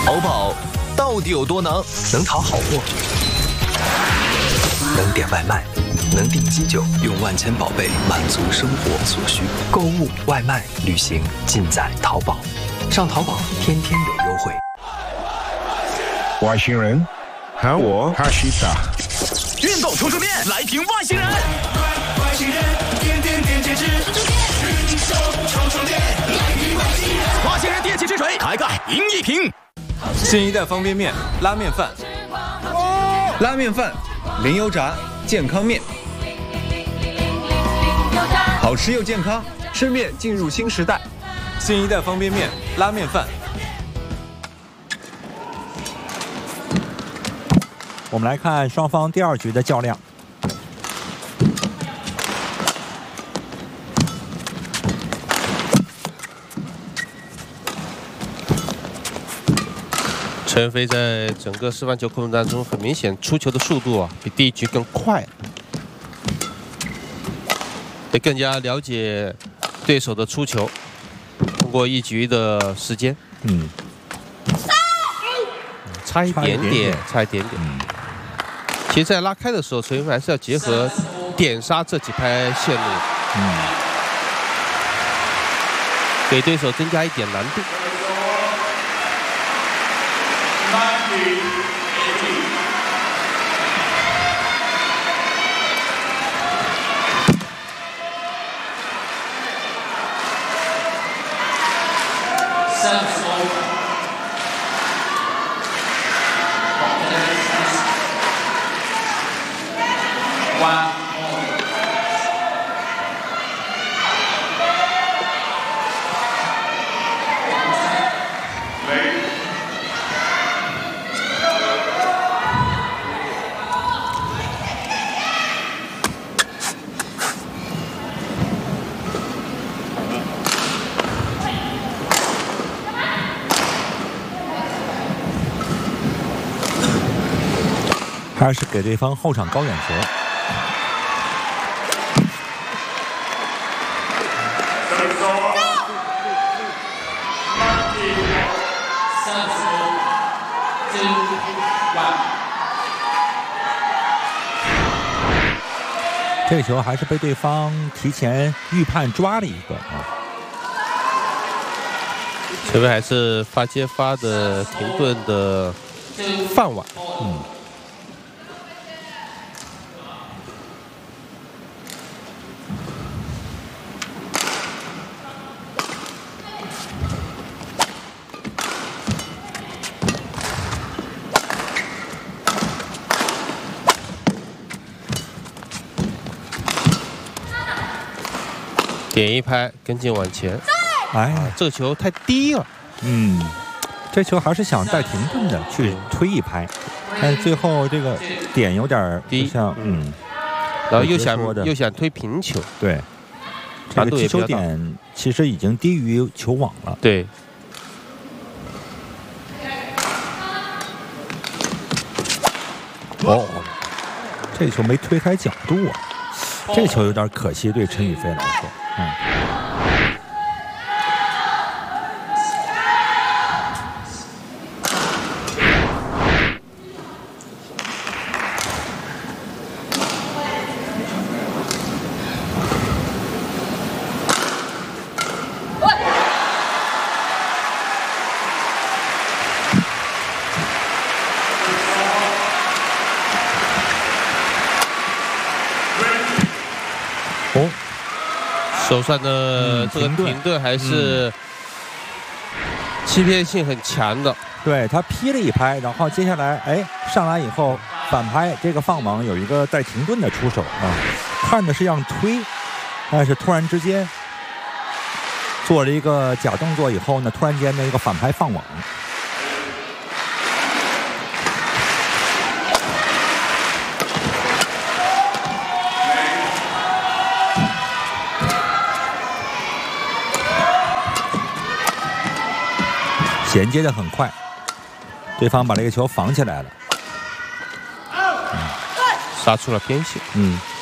淘宝到底有多能？能淘好货，能点外卖，能订机酒，用万千宝贝满足生活所需。购物、外卖、旅行尽在淘宝。上淘宝天天有优惠。 外星人喊我哈西达。 运动冲面来瓶外星人。外星人点点点点指，运手冲面来瓶外星人。外星人电器之锤，开盖赢一瓶。 新一代方便面拉面饭， 拉面饭，零油炸，健康面，好吃又健康，吃面进入新时代。 新一代方便面拉面饭。 我们来看双方第2局的较量。 陈飞在整个示范球过程当中，很明显出球的速度啊，比第1局更快，也更加了解对手的出球。通过1局的时间，差一点点。其实，在拉开的时候，陈飞还是要结合点杀这几拍线路，给对手增加一点难度。 还是给对方后场高远球。这个球还是被对方提前预判抓了一个啊。 陈飞还是发接发的停顿的饭碗。点一拍，跟进往前。 哎， 这个球太低了。 这球还是想带停顿的去推一拍，但是最后这个点有点低，像然后又想推平球。 对，这个击球点其实已经低于球网了。 对。 这球没推开角度啊，这球有点可惜，对陈宇飞来说。 手上的这个停顿还是欺骗性很强的。 对，他劈了一拍，然后接下来上来以后反拍，这个放网有一个带停顿的出手啊，看的是让推，但是突然之间做了一个假动作以后呢，突然间的一个反拍放网。衔接的很快，对方把这个球防起来了， 杀出了边线。